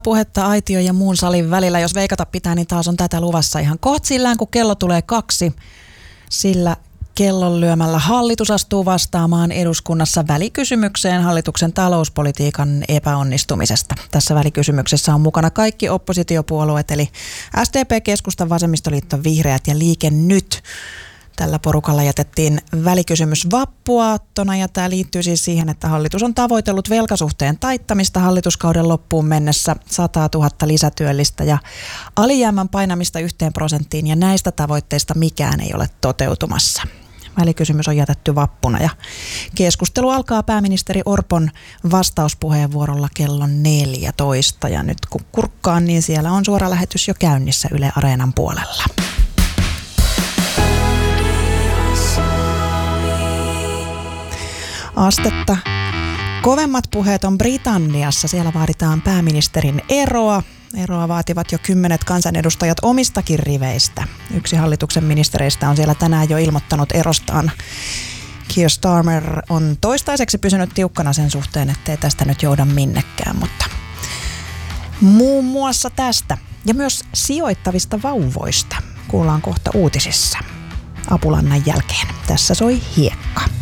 Puhetta aitio ja muun salin välillä, jos veikata pitää, niin taas on tätä luvassa ihan kohtsillään, kun kello tulee 2. Sillä kellon lyömällä hallitus astuu vastaamaan eduskunnassa välikysymykseen hallituksen talouspolitiikan epäonnistumisesta. Tässä välikysymyksessä on mukana kaikki oppositiopuolueet, eli SDP, Keskusta, Vasemmistoliitto, Vihreät ja Liike Nyt. Tällä porukalla jätettiin välikysymys vappuaattona ja tämä liittyy siis siihen, että hallitus on tavoitellut velkasuhteen taittamista hallituskauden loppuun mennessä 100 000 lisätyöllistä ja alijäämän painamista 1% ja näistä tavoitteista mikään ei ole toteutumassa. Välikysymys on jätetty vappuna ja keskustelu alkaa pääministeri Orpon vastauspuheenvuorolla kello 14 ja nyt kun kurkkaan, niin siellä on suora lähetys jo käynnissä Yle Areenan puolella. Astetta kovemmat puheet on Britanniassa. Siellä vaaditaan pääministerin eroa. Eroa vaativat jo 10 kansanedustajat omistakin riveistä. Yksi hallituksen ministereistä on siellä tänään jo ilmoittanut erostaan. Keir Starmer on toistaiseksi pysynyt tiukkana sen suhteen, ettei tästä nyt jouda minnekään, mutta muun muassa tästä ja myös sijoittavista vauvoista kuullaan kohta uutisissa. Apulannan jälkeen. Tässä soi Hiekka.